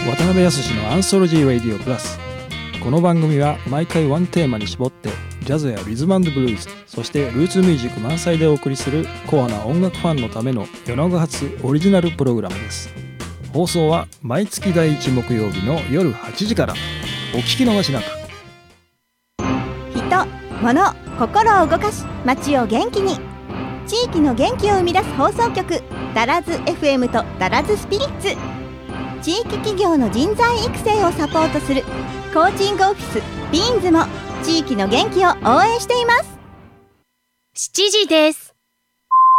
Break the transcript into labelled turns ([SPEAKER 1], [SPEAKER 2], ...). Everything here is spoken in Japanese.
[SPEAKER 1] 渡辺康のアンソロジー・ラディオ・プラス。この番組は毎回ワンテーマに絞ってジャズやリズム&ブルーズ、そしてルーツミュージック満載でお送りするコアな音楽ファンのための夜長発オリジナルプログラムです。放送は毎月第1木曜日の夜8時から。お聞き逃しなく。
[SPEAKER 2] 人、物、心を動かし街を元気に、地域の元気を生み出す放送局ダラズ FM とダラズスピリッツ。地域企業の人材育成をサポートするコーチングオフィスビーンズも地域の元気を応援しています。
[SPEAKER 3] 7時です。